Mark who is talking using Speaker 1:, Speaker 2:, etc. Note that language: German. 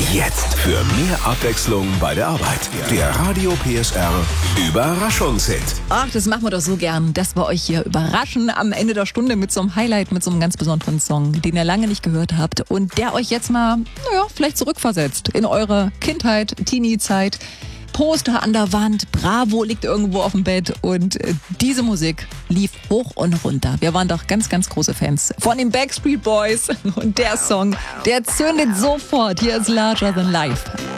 Speaker 1: Jetzt für mehr Abwechslung bei der Arbeit. Der Radio PSR Überraschungshit.
Speaker 2: Ach, das machen wir doch so gern, dass wir euch hier überraschen am Ende der Stunde mit so einem Highlight, mit so einem ganz besonderen Song, den ihr lange nicht gehört habt und der euch jetzt mal, vielleicht zurückversetzt in eure Kindheit, Teenie-Zeit. Poster an der Wand, Bravo liegt irgendwo auf dem Bett und diese Musik lief hoch und runter. Wir waren doch ganz, ganz große Fans von den Backstreet Boys und der Song, der zündet sofort. Hier ist Larger Than Life.